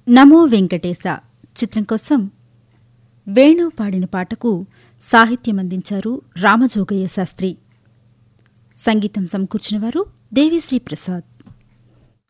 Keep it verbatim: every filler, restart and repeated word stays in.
నమో వెంకటేశ చిత్రం కోసం వేణు పాడిన పాటకు సాహిత్యమందించారు రామజోగయ్య శాస్త్రి. సంగీతం సమకూర్చినవారు దేవిశ్రీ ప్రసాద్.